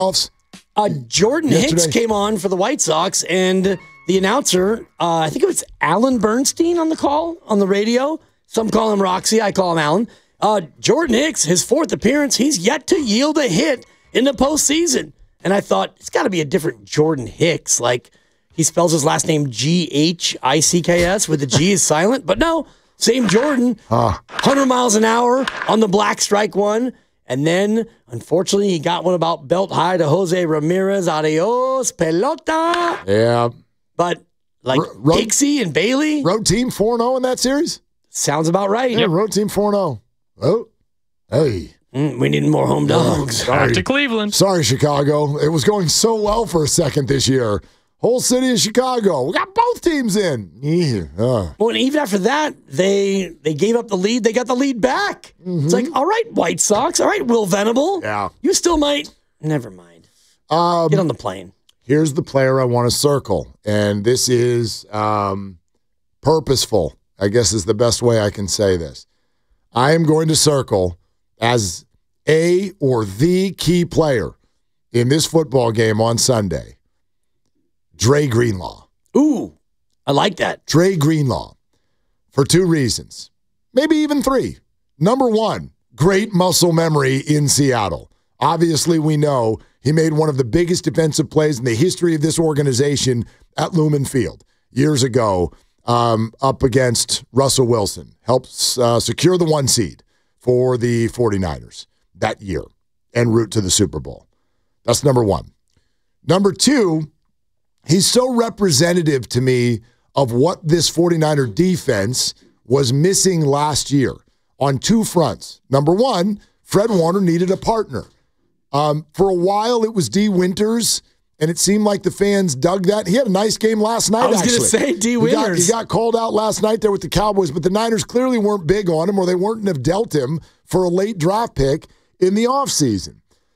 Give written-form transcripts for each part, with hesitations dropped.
Jordan Hicks came on for the White Sox, and the announcer, I think it was Alan Bernstein on the call on the radio. Some call him Roxy, I call him Alan. Jordan Hicks, his fourth appearance, he's yet to yield a hit in the postseason. And I thought, it's got to be a different Jordan Hicks. Like, he spells his last name G-H-I-C-K-S with the G is silent. But no, same Jordan, 100 miles an hour on the black strike one. And then, unfortunately, he got one about belt high to Jose Ramirez. Adios, pelota. Yeah. But, like, Dixie and Bailey. Road team 4-0 in that series? Sounds about right. Yeah, road team 4-0. Oh, hey. We need more home dogs. Back to Cleveland. Sorry, Chicago. It was going so well for a second this year. Whole city of Chicago. We got both teams in. Well, and even after that, they gave up the lead. They got the lead back. Mm-hmm. It's like, all right, White Sox. All right, Will Venable. Yeah. You still might. Never mind. Get on the plane. Here's the player I want to circle, and this is purposeful, I guess is the best way I can say this. I am going to circle as a or the key player in this football game on Sunday, Dre Greenlaw. Ooh, I like that. Dre Greenlaw, for two reasons, maybe even three. Number one, great muscle memory in Seattle. Obviously, we know he made one of the biggest defensive plays in the history of this organization at Lumen Field years ago up against Russell Wilson. Helped secure the 1 seed for the 49ers that year en route to the Super Bowl. That's number one. Number two, he's so representative to me of what this 49er defense was missing last year on two fronts. Number one, Fred Warner needed a partner. For a while, it was D. Winters, and it seemed like the fans dug that. He had a nice game last night, I was going to say D. Winters. He got called out last night there with the Cowboys, but the Niners clearly weren't big on him, or they wouldn't have dealt him for a late draft pick in the offseason.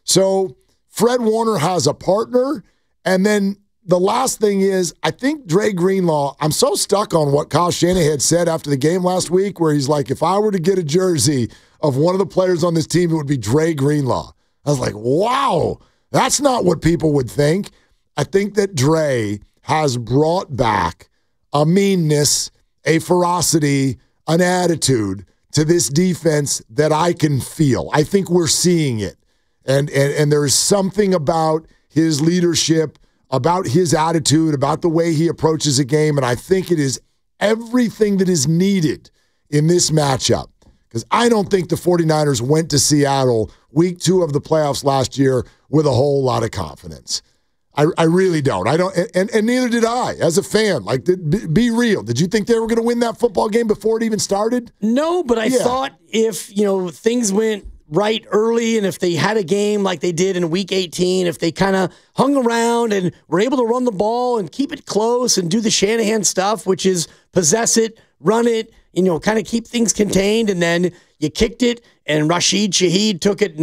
So Fred Warner has a partner, and then the last thing is, I think Dre Greenlaw, I'm so stuck on what Kyle Shanahan said after the game last week, where he's like, if I were to get a jersey of one of the players on this team, it would be Dre Greenlaw. I was like, wow, that's not what people would think. I think that Dre has brought back a meanness, a ferocity, an attitude to this defense that I can feel. I think we're seeing it. And there's something about his leadership, about his attitude, about the way he approaches a game, and I think it is everything that is needed in this matchup. Because I don't think the 49ers went to Seattle week 2 of the playoffs last year with a whole lot of confidence. I really don't. I don't, and neither did I as a fan. Like, be real. Did you think they were going to win that football game before it even started? No, but I thought if things went right early, and if they had a game like they did in week 18, if they kind of hung around and were able to run the ball and keep it close and do the Shanahan stuff, which is possess it, run it, kind of keep things contained, and then you kicked it, and Rashid Shaheed took it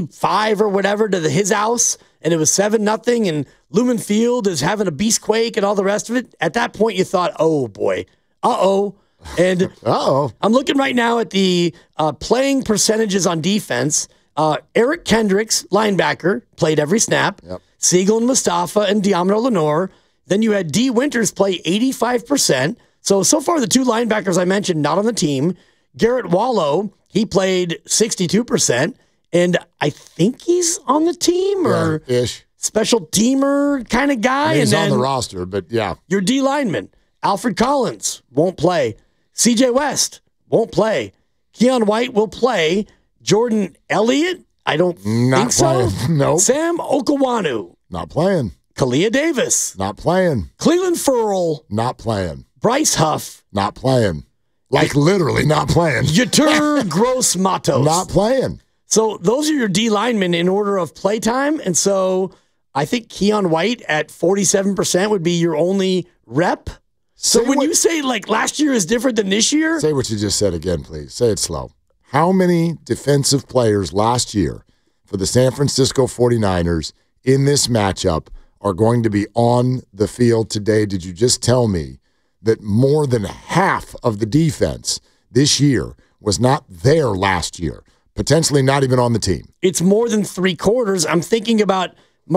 95 or whatever to his house, and it was 7-0, and Lumen Field is having a beast quake and all the rest of it. At that point, you thought, oh, boy, uh-oh. And I'm looking right now at the playing percentages on defense. Eric Kendricks, linebacker, played every snap. Yep. Siegel and Mustafa and Diamond Lenore. Then you had D. Winters play 85%. So far, the two linebackers I mentioned, not on the team. Garrett Wallow, he played 62%. And I think he's on the team or ish. Special teamer kind of guy. He's on the roster, but yeah. Your D lineman, Alfred Collins, won't play. CJ West won't play. Keon White will play. Jordan Elliott, I don't think so. Nope. Sam Okawanu. Not playing. Kalia Davis. Not playing. Cleveland Ferrell. Not playing. Bryce Huff. Not playing. Like literally not playing. Yetur Gross Matos. Not playing. So those are your D linemen in order of play time. And so I think Keon White at 47% would be your only rep. So when you say like last year is different than this year. Say what you just said again, please. Say it slow. How many defensive players last year for the San Francisco 49ers in this matchup are going to be on the field today? Did you just tell me that more than half of the defense this year was not there last year? Potentially not even on the team. It's more than 3/4. I'm thinking about